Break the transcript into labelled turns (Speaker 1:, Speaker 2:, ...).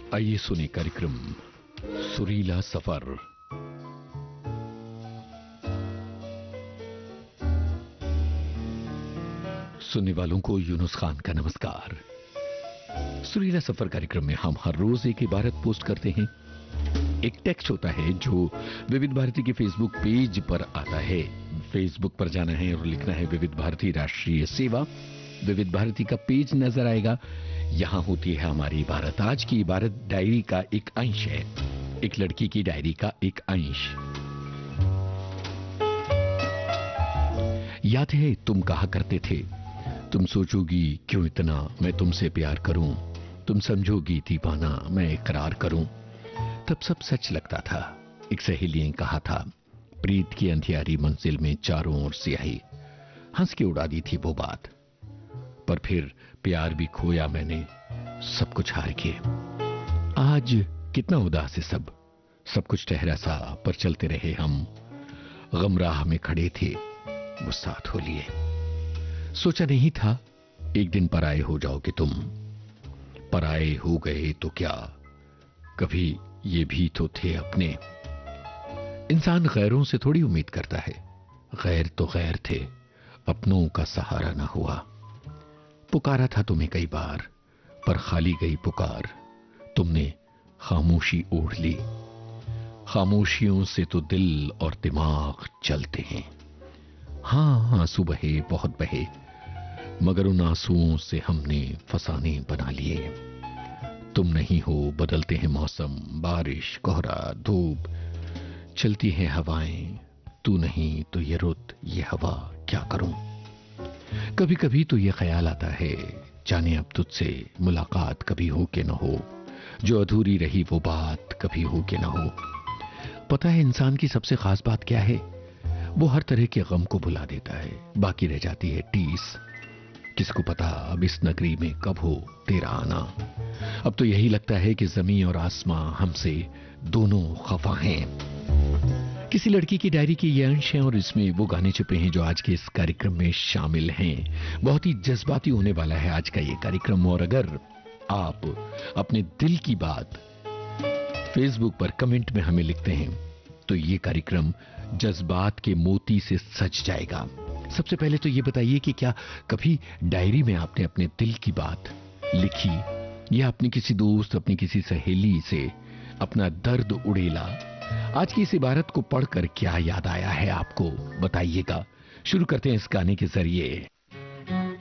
Speaker 1: आइए सुने कार्यक्रम सुरीला सफर। सुनने वालों को यूनुस खान का नमस्कार। सुरीला सफर कार्यक्रम में हम हर रोज एक इबारत पोस्ट करते हैं। एक टेक्स्ट होता है जो विविध भारती के फेसबुक पेज पर आता है। फेसबुक पर जाना है और लिखना है विविध भारती राष्ट्रीय सेवा। विविध भारती का पेज नजर आएगा, यहां होती है हमारी इबारत। आज की इबारत डायरी का एक अंश है, एक लड़की की डायरी का एक अंश। याद है तुम कहा करते थे, तुम सोचोगी क्यों इतना मैं तुमसे प्यार करूं, तुम समझोगी दीवाना मैं इकरार करूं। तब सब सच लगता था। एक सहेली ने कहा था, प्रीत की अंधियारी मंजिल में चारों ओर स्याही। हंस के उड़ा दी थी वो बात, पर फिर प्यार भी खोया मैंने, सब कुछ हार के। आज कितना उदास है सब कुछ ठहरा सा, पर चलते रहे हम। गम राह में खड़े थे, वो साथ हो लिए। सोचा नहीं था एक दिन पराए हो जाओगे तुम। पराए हो गए तो क्या, कभी ये भी तो थे अपने। इंसान गैरों से थोड़ी उम्मीद करता है, गैर तो गैर थे, अपनों का सहारा ना हुआ। पुकारा था तुम्हें कई बार, पर खाली गई पुकार। तुमने खामोशी ओढ़ ली। खामोशियों से तो दिल और दिमाग चलते हैं। हां, आंसू बहे, बहुत बहे, मगर उन आंसुओं से हमने फसाने बना लिए। तुम नहीं हो, बदलते हैं मौसम, बारिश, कोहरा, धूप, चलती हैं हवाएं। तू नहीं तो ये रुत, ये हवा क्या करूं। कभी कभी तो ये ख्याल आता है, जाने अब तुझसे मुलाकात कभी हो के न हो, जो अधूरी रही वो बात कभी हो के न हो। पता है इंसान की सबसे खास बात क्या है? वो हर तरह के गम को भुला देता है, बाकी रह जाती है टीस। किसको पता अब इस नगरी में कब हो तेरा आना। अब तो यही लगता है कि जमीन और आसमां हमसे दोनों खफा हैं। किसी लड़की की डायरी के ये अंश हैं और इसमें वो गाने छुपे हैं जो आज के इस कार्यक्रम में शामिल हैं। बहुत ही जज्बाती होने वाला है आज का ये कार्यक्रम। और अगर आप अपने दिल की बात फेसबुक पर कमेंट में हमें लिखते हैं तो ये कार्यक्रम जज्बात के मोती से सज जाएगा। सबसे पहले तो ये बताइए कि क्या कभी डायरी में आपने अपने दिल की बात लिखी, या अपनी किसी दोस्त, अपनी किसी सहेली से अपना दर्द उड़ेला। आज की इस इबारत को पढ़कर क्या याद आया है आपको, बताइएगा। शुरू करते हैं इस गाने के जरिए।